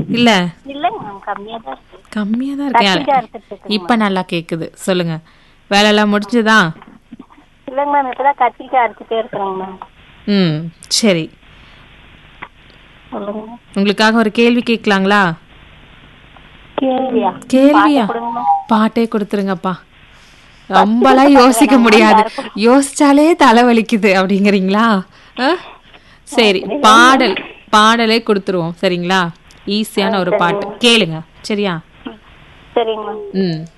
இல்ல இல்லைங்க மேம், கம்மியா தான் இருக்கு. கம்மியா தான் கத்திரிக்காய் இருக்கேன். அறுத்துட்டு இருக்குங்க இப்ப நல்லா கேக்குது, சொல்லுங்க. வேலையெல்லாம் முடிஞ்சுதா? இல்லைங்க மேம், இப்பதான் கத்திரிக்காய் அறுத்துட்டே இருக்கிறேங்க மேம். ம், சரி. சொல்லுங்க. உங்களுக்காக ஒரு கேள்வி கேட்கலாங்களா? கேள்வியா? கேள்வியா? பாட்டை கொடுங்க மேம். பாட்டே கொடுத்துருங்கப்பா. ரொம்பலாம் யோசிக்க முடியாது, யோசிச்சாலே தலைவலிக்குது அப்படிங்கிறீங்களா? சரி, பாடலே கொடுத்துருவோம் சரிங்களா? ஈஸியான ஒரு பாட்டு கேளுங்க சரியா? சரிங்க மேம். ம்.